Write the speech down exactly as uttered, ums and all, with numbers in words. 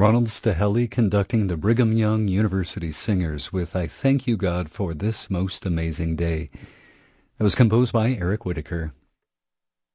Ronald Stahelli conducting the Brigham Young University Singers with I Thank You God for This Most Amazing Day. It was composed by Eric Whitacre.